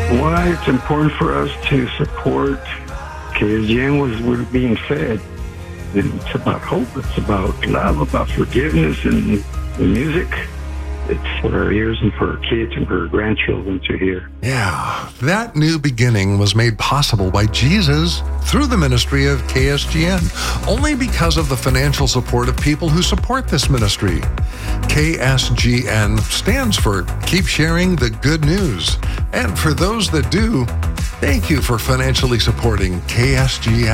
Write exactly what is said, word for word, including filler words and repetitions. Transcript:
Why it's important for us to support K S G N was we're being fed. And it's about hope. It's about love, about forgiveness, and the music. It's for our ears and for our kids and for our grandchildren to hear. Yeah, that new beginning was made possible by Jesus through the ministry of K S G N, only because of the financial support of people who support this ministry. K S G N stands for Keep Sharing the Good News. And for those that do, thank you for financially supporting K S G N.